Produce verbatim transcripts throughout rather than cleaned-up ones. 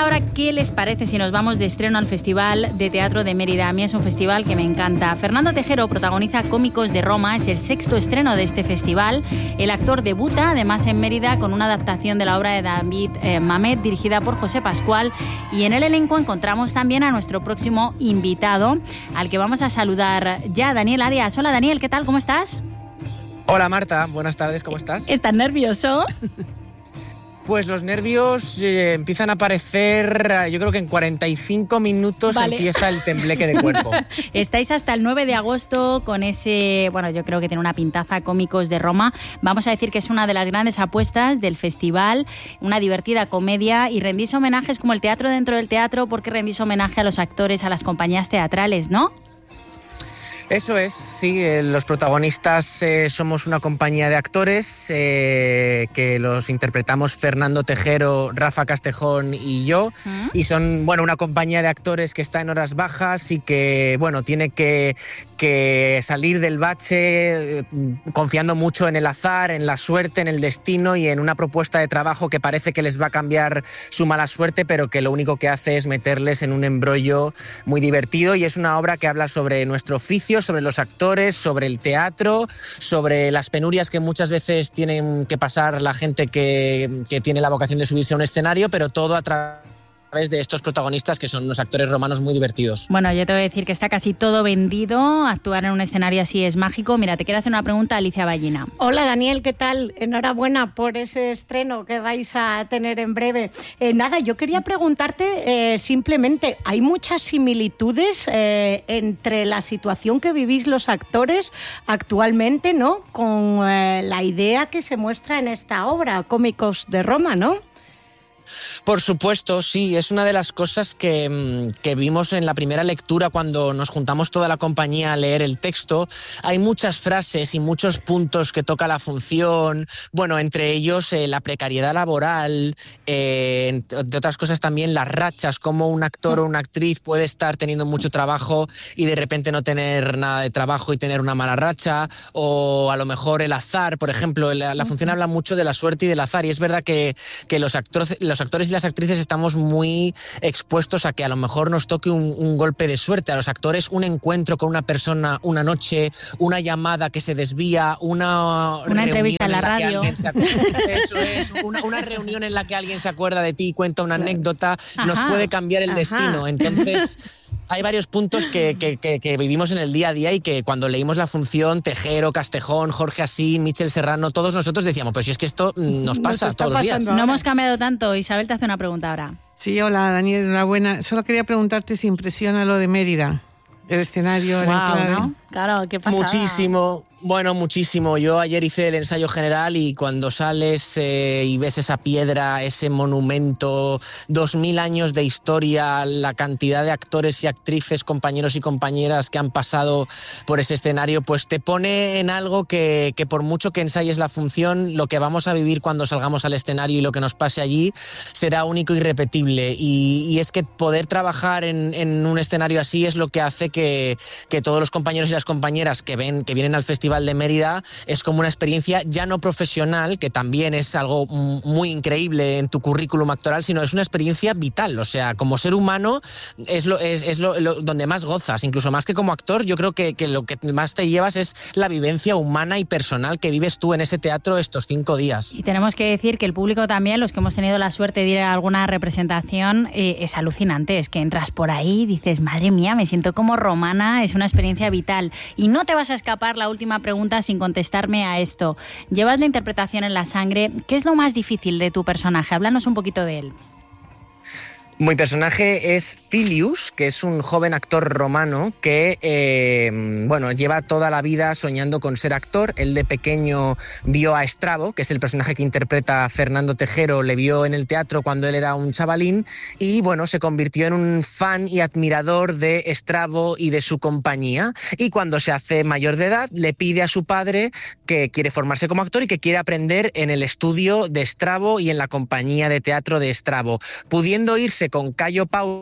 ahora qué les parece si nos vamos de estreno al Festival de Teatro de Mérida. A mí es un festival que me encanta. Fernando Tejero protagoniza Cómicos de Roma, es el sexto estreno de este festival. El actor debuta además en Mérida con una adaptación de la obra de David eh, Mamet, dirigida por José Pascual. Y en el elenco encontramos también a nuestro próximo invitado, al que vamos a saludar ya, Daniel Arias. Hola Daniel, ¿qué tal? ¿Cómo estás? Hola Marta, buenas tardes, ¿cómo estás? ¿Estás nervioso? Pues los nervios eh, empiezan a aparecer, yo creo que en cuarenta y cinco minutos vale. Empieza el tembleque de cuerpo. Estáis hasta el nueve de agosto con ese, bueno, yo creo que tiene una pintaza, Cómicos de Roma. Vamos a decir que es una de las grandes apuestas del festival, una divertida comedia, y rendís homenajes como el teatro dentro del teatro, porque rendís homenaje a los actores, a las compañías teatrales, ¿no? Eso es, sí, eh, los protagonistas eh, somos una compañía de actores eh, que los interpretamos Fernando Tejero, Rafa Castejón y yo, ¿Mm? y son, bueno, una compañía de actores que está en horas bajas y que, bueno, tiene que, que salir del bache eh, confiando mucho en el azar, en la suerte, en el destino y en una propuesta de trabajo que parece que les va a cambiar su mala suerte, pero que lo único que hace es meterles en un embrollo muy divertido, y es una obra que habla sobre nuestro oficio, sobre los actores, sobre el teatro, sobre las penurias que muchas veces tienen que pasar la gente que, que tiene la vocación de subirse a un escenario, pero todo a través de estos protagonistas que son unos actores romanos muy divertidos. Bueno, yo te voy a decir que está casi todo vendido. Actuar en un escenario así es mágico. Mira, te quiero hacer una pregunta a Alicia Ballina. Hola Daniel, ¿qué tal? Enhorabuena por ese estreno que vais a tener en breve. Eh, nada, yo quería preguntarte eh, simplemente, ¿hay muchas similitudes eh, entre la situación que vivís los actores actualmente, ¿no?, con eh, la idea que se muestra en esta obra, Cómicos de Roma, ¿no? Por supuesto, sí, es una de las cosas que, que vimos en la primera lectura cuando nos juntamos toda la compañía a leer el texto. Hay muchas frases y muchos puntos que toca la función, bueno, entre ellos eh, la precariedad laboral, eh, entre otras cosas también las rachas, cómo un actor o una actriz puede estar teniendo mucho trabajo y de repente no tener nada de trabajo y tener una mala racha, o a lo mejor el azar, por ejemplo, la, la función habla mucho de la suerte y del azar, y es verdad que, que los actores, los actores y las actrices estamos muy expuestos a que a lo mejor nos toque un, un golpe de suerte. A los actores, un encuentro con una persona una noche, una llamada que se desvía, una, una entrevista en la, en la radio. Se Eso es, una, una reunión en la que alguien se acuerda de ti y cuenta una anécdota, ajá, nos puede cambiar el ajá. destino. Entonces, hay varios puntos que, que, que, que vivimos en el día a día y que cuando leímos la función, Tejero, Castejón, Jorge Asín, Michel Serrano, todos nosotros decíamos, pues si es que esto nos pasa nos todos los días. No hemos cambiado tanto. Isabel te hace una pregunta ahora. Sí, hola Daniel, enhorabuena. Solo quería preguntarte si impresiona lo de Mérida, el escenario. Wow, el ¿no? Claro, qué pasada. Muchísimo. Bueno, muchísimo. Yo ayer hice el ensayo general y cuando sales eh, y ves esa piedra, ese monumento, dos mil años de historia, la cantidad de actores y actrices, compañeros y compañeras que han pasado por ese escenario, pues te pone en algo que, que por mucho que ensayes la función, lo que vamos a vivir cuando salgamos al escenario y lo que nos pase allí será único y irrepetible. Y, y es que poder trabajar en, en un escenario así es lo que hace que, que todos los compañeros y las compañeras que, ven, que vienen al festival de Mérida es como una experiencia ya no profesional, que también es algo muy increíble en tu currículum actoral, sino es una experiencia vital. O sea, como ser humano es lo es, es lo, lo donde más gozas, incluso más que como actor. Yo creo que, que lo que más te llevas es la vivencia humana y personal que vives tú en ese teatro estos cinco días. Y tenemos que decir que el público también, los que hemos tenido la suerte de ir a alguna representación, eh, es alucinante. Es que entras por ahí y dices, madre mía, me siento como romana, es una experiencia vital. Y no te vas a escapar la última pregunta sin contestarme a esto. Llevas la interpretación en la sangre. ¿Qué es lo más difícil de tu personaje? Háblanos un poquito de él. Mi personaje es Filius, que es un joven actor romano que eh, bueno, lleva toda la vida soñando con ser actor. Él de pequeño vio a Estrabo, que es el personaje que interpreta Fernando Tejero, le vio en el teatro cuando él era un chavalín y bueno, se convirtió en un fan y admirador de Estrabo y de su compañía. Y cuando se hace mayor de edad, le pide a su padre que quiere formarse como actor y que quiere aprender en el estudio de Estrabo y en la compañía de teatro de Estrabo, pudiendo irse con Cayo Paulo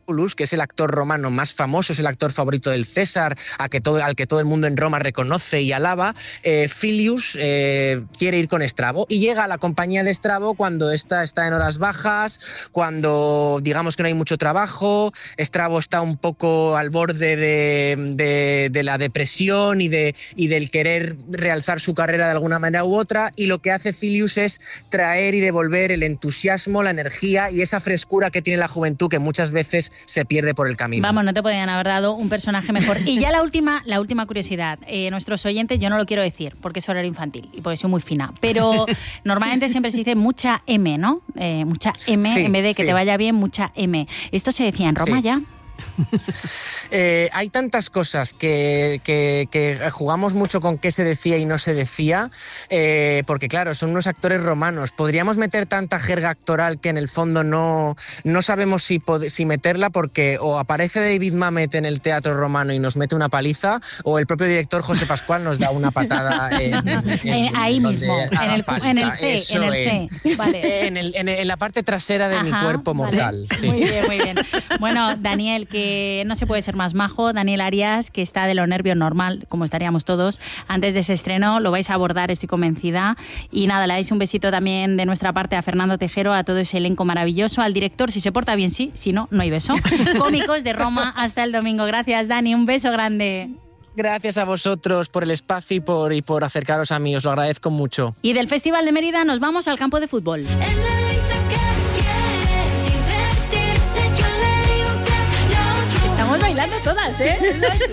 Romulus, que es el actor romano más famoso, es el actor favorito del César, a que todo, al que todo el mundo en Roma reconoce y alaba, eh, Filius eh, quiere ir con Estrabo y llega a la compañía de Estrabo cuando ésta está en horas bajas, cuando digamos que no hay mucho trabajo, Estrabo está un poco al borde de, de, de la depresión y, de, y del querer realzar su carrera de alguna manera u otra, y lo que hace Filius es traer y devolver el entusiasmo, la energía y esa frescura que tiene la juventud que muchas veces se pierde por el camino. Vamos, no te podían haber dado un personaje mejor. Y ya la última, la última curiosidad. Eh, nuestros oyentes, yo no lo quiero decir porque es horario infantil y porque soy muy fina, pero normalmente siempre se dice mucha M, ¿no? Eh, mucha M, sí, en vez de que sí. te vaya bien, mucha M. ¿Esto se decía en Roma sí. ya? Eh, hay tantas cosas que, que, que jugamos mucho con qué se decía y no se decía, eh, porque claro, son unos actores romanos. Podríamos meter tanta jerga actoral que en el fondo no, no sabemos si, si meterla, porque o aparece David Mamet en el teatro romano y nos mete una paliza, o el propio director José Pascual nos da una patada en, en, ahí en mismo, en el, en el C, Eso en el C. Vale. En, el, en, el, en la parte trasera de Ajá, mi cuerpo mortal. Vale. Sí. Muy bien, muy bien. Bueno, Daniel, que no se puede ser más majo, Daniel Arias, que está de los nervios normal, como estaríamos todos, antes de ese estreno, lo vais a abordar, estoy convencida. Y nada, le dais un besito también de nuestra parte a Fernando Tejero, a todo ese elenco maravilloso, al director, si se porta bien sí, si no, no hay beso. Cómicos de Roma, hasta el domingo. Gracias, Dani, un beso grande. Gracias a vosotros por el espacio y por, y por acercaros a mí, os lo agradezco mucho. Y del Festival de Mérida nos vamos al campo de fútbol. Estamos bailando todas, ¿eh?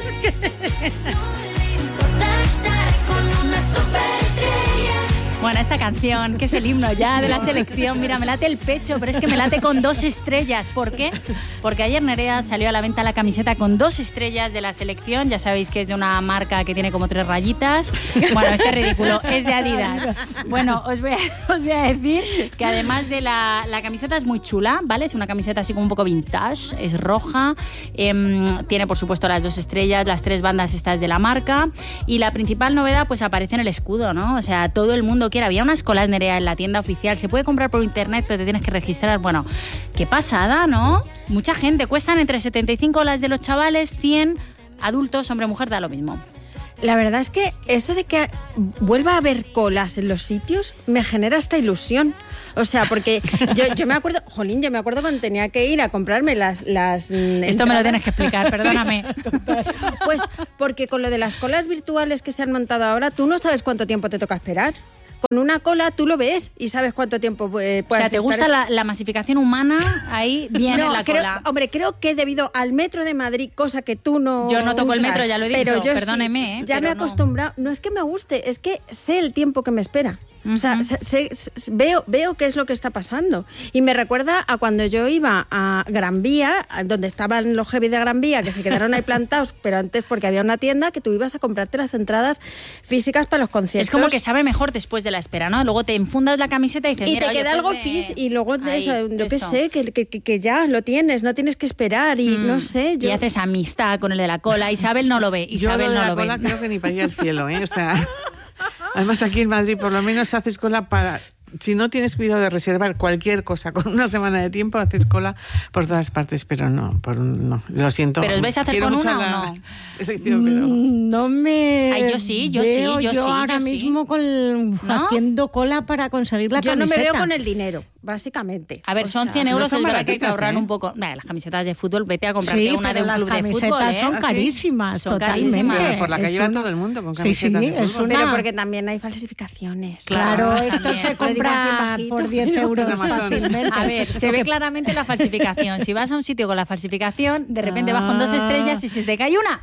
Bueno, esta canción, que es el himno ya de la selección, mira, me late el pecho, pero es que me late con dos estrellas. ¿Por qué? Porque ayer Nerea salió a la venta la camiseta con dos estrellas de la selección. Ya sabéis que es de una marca que tiene como tres rayitas. Bueno, este es ridículo, es de Adidas. Bueno, os voy a, os voy a decir que además de la, la camiseta es muy chula, ¿vale? Es una camiseta así como un poco vintage, es roja, eh, tiene por supuesto las dos estrellas, las tres bandas estas de la marca, y la principal novedad pues aparece en el escudo, ¿no? O sea, todo el mundo quiere. Había unas colas, Nerea, en la tienda oficial, se puede comprar por internet, pero te tienes que registrar. Bueno, qué pasada, ¿no? Mucha gente, cuestan entre setenta y cinco las de los chavales, cien adultos, hombre, mujer, da lo mismo. La verdad es que eso de que vuelva a haber colas en los sitios me genera esta ilusión. O sea, porque yo, yo me acuerdo, jolín, yo me acuerdo cuando tenía que ir a comprarme las... las Esto entradas. Me lo tienes que explicar, perdóname. Sí. Pues porque con lo de las colas virtuales que se han montado ahora, tú no sabes cuánto tiempo te toca esperar. Con una cola tú lo ves y sabes cuánto tiempo eh, puedes estar. O sea, ¿te gusta en... la, la masificación humana? Ahí viene no, la creo, cola. Hombre, creo que debido al metro de Madrid, cosa que tú no Yo no toco usas, el metro, ya lo he dicho, pero yo perdóneme. Sí, ¿eh? ya pero me he no. acostumbrado. No es que me guste, es que sé el tiempo que me espera. Uh-huh. O sea, se, se, se, veo, veo qué es lo que está pasando. Y me recuerda a cuando yo iba a Gran Vía, donde estaban los heavy de Gran Vía, que se quedaron ahí plantados, pero antes porque había una tienda que tú ibas a comprarte las entradas físicas para los conciertos. Es como que sabe mejor después de la espera, ¿no? Luego te enfundas la camiseta y dices, y mira, te oye, queda pues algo de... fis y luego de ahí, eso, yo qué eso. sé, que, que, que ya lo tienes, no tienes que esperar y Mm. no sé. Yo... Y haces amistad con el de la cola. Isabel no lo ve, Isabel yo lo de no la lo cola ve. creo que ni para ir al cielo, ¿eh? O sea, además aquí en Madrid por lo menos haces cola para... Si no tienes cuidado de reservar cualquier cosa con una semana de tiempo, haces cola por todas partes, pero no, por, no lo siento. ¿Pero os vais a hacer Quiero con mucho una la o no? selección, pero... No me Ay, yo sí, yo veo sí, yo yo sí, ahora yo sí. mismo con, ¿No? haciendo cola para conseguir la yo no camiseta. me veo con el dinero, básicamente. A ver, O son sea, cien euros, no son es verdad que hay que baratitas, ahorrar ¿eh? un poco. Nah, las camisetas de fútbol, vete a comprarte Sí, una de pero un las club de camisetas fútbol, ¿eh? son ¿Ah, sí? carísimas, Son totalmente. carísimas. Pero por la calle Es va una- todo el mundo con Sí, sí, camisetas de es fútbol. una- Pero porque también hay falsificaciones. Claro, Claro, esto también. se Lo digo así compra bajito. por diez euros En Amazon. fácilmente. A ver, se ve claramente la falsificación. Si vas a un sitio con la falsificación, de repente vas con dos estrellas y se te cae una.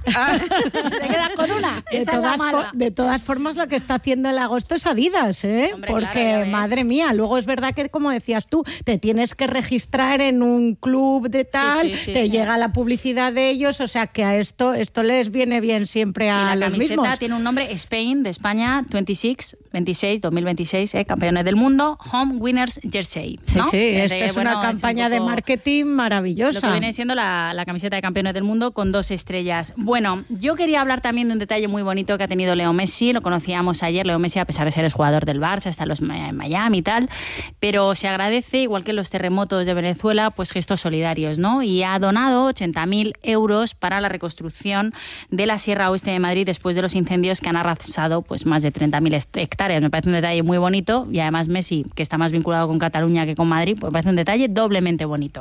Te quedas con una. De Esa es la todas, mala. fo- de todas formas, lo que está haciendo el agosto es Adidas, ¿eh? Hombre, Porque, claro, ya ves. madre mía, luego es verdad que, como decías tú, te tienes que registrar en un club de tal, sí, sí, te sí. llega la publicidad de ellos, o sea que a esto esto les viene bien siempre Y a la los camiseta mismos. tiene un nombre, Spain, de España, veintiséis, veintiséis, dos mil veintiséis, eh, campeones del mundo, Home Winners Jersey. Sí, ¿no? sí, De- esta es bueno, una campaña un de poco marketing maravillosa. Lo que viene siendo la, la camiseta de campeones del mundo con dos estrellas. Bueno, yo quería hablar también de un detalle muy bonito que ha tenido Leo Messi. Lo conocíamos ayer. Leo Messi, a pesar de ser el jugador del Barça, está en los en Miami y tal, pero se ha agradece, igual que los terremotos de Venezuela, pues gestos solidarios, ¿no? Y ha donado ochenta mil euros para la reconstrucción de la Sierra Oeste de Madrid después de los incendios que han arrasado pues más de treinta mil hectáreas. Me parece un detalle muy bonito y además Messi, que está más vinculado con Cataluña que con Madrid, pues me parece un detalle doblemente bonito.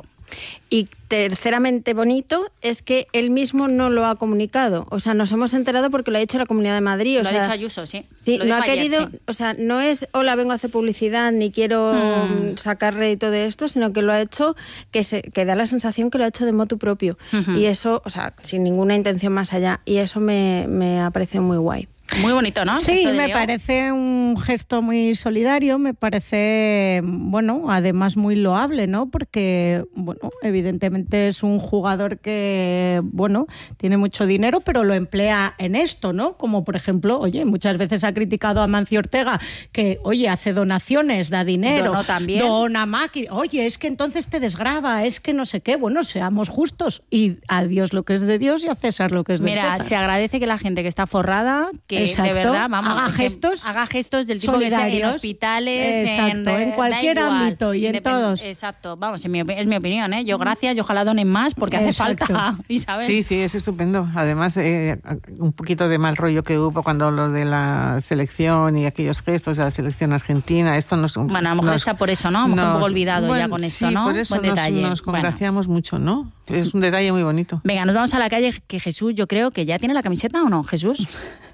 Y terceramente bonito es que él mismo no lo ha comunicado. O sea, nos hemos enterado porque lo ha hecho la Comunidad de Madrid. O lo sea, ha dicho Ayuso, sí. Sí, lo no ha ayer, querido, sí. O sea, no es hola, vengo a hacer publicidad ni quiero mm. sacar rédito de esto, sino que lo ha hecho, que, se, que da la sensación que lo ha hecho de motu propio. Uh-huh. Y eso, o sea, sin ninguna intención más allá. Y eso me, me ha parecido muy guay. Muy bonito, ¿no? Sí, me parece un gesto muy solidario, me parece, bueno, además muy loable, ¿no? Porque, bueno, evidentemente es un jugador que, bueno, tiene mucho dinero, pero lo emplea en esto, ¿no? Como, por ejemplo, oye, muchas veces ha criticado a Mancio Ortega que, oye, hace donaciones, da dinero, Donó también. dona máquina, oye, es que entonces te desgrava, es que no sé qué, bueno, seamos justos y a Dios lo que es de Dios y a César lo que es de Mira, César. se agradece que la gente que está forrada, que Exacto. de verdad, vamos, haga gestos, haga gestos del tipo que sea en hospitales, exacto, en, en cualquier ámbito y en todos. Exacto, vamos, en mi, es mi opinión, ¿eh? Yo gracias, yo ojalá donen más porque exacto. hace falta, Isabel. Sí, sí, es estupendo. Además, eh, un poquito de mal rollo que hubo cuando los de la selección y aquellos gestos de la selección argentina, esto nos... Bueno, a lo mejor nos, está por eso, ¿no? A lo mejor un poco olvidado bueno, ya con esto, sí, ¿no? por eso Buen nos, detalle. nos congraciamos bueno. mucho, ¿no? Es un detalle muy bonito. Venga, nos vamos a la calle, que Jesús, yo creo que ya tiene la camiseta, ¿o no, Jesús?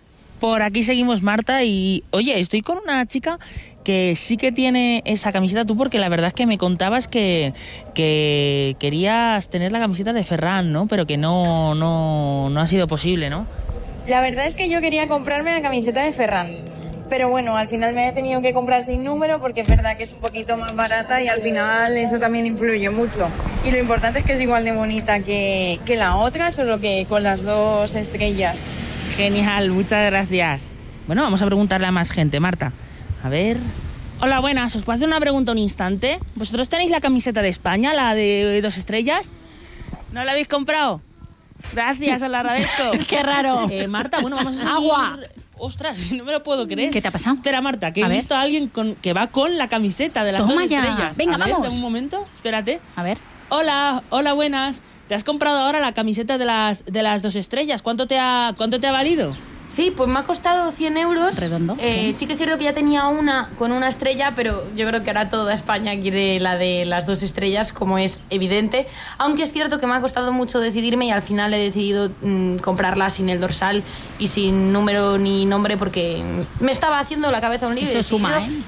Por aquí seguimos, Marta, y oye, estoy con una chica que sí que tiene esa camiseta, tú, porque la verdad es que me contabas que, que querías tener la camiseta de Ferran, ¿no? Pero que no, no, no ha sido posible, ¿no? La verdad es que yo quería comprarme la camiseta de Ferran, pero bueno, al final me he tenido que comprar sin número porque es verdad que es un poquito más barata y al final eso también influye mucho. Y lo importante es que es igual de bonita que, que la otra, solo que con las dos estrellas. Genial, muchas gracias. Bueno, vamos a preguntarle a más gente, Marta. A ver... Hola, buenas, ¿os puedo hacer una pregunta un instante? ¿Vosotros tenéis la camiseta de España, la de dos estrellas? ¿No la habéis comprado? Gracias, os la agradezco. Qué raro. Eh, Marta, bueno, vamos a seguir... Agua. Ostras, no me lo puedo creer. ¿Qué te ha pasado? Espera, Marta, que a he ver. visto a alguien con, que va con la camiseta de las Toma dos ya. estrellas. Venga, a ver, vamos. dame un momento, espérate. A ver. Hola, hola, buenas. ¿Te has comprado ahora la camiseta de las, de las dos estrellas? ¿Cuánto te ha, cuánto te ha valido? Sí, pues me ha costado cien euros. Redondo. Eh, sí que es cierto que ya tenía una con una estrella, pero yo creo que ahora toda España quiere la de las dos estrellas, como es evidente. Aunque es cierto que me ha costado mucho decidirme y al final he decidido mmm, comprarla sin el dorsal y sin número ni nombre porque me estaba haciendo la cabeza un lío. Eso suma, ¿eh?